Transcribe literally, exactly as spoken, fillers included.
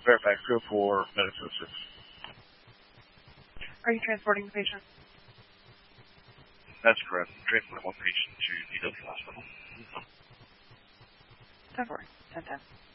Fairfax, go for medical assist. Are you transporting the patient? That's correct. Transporting one patient to D W Hospital. ten four. ten ten.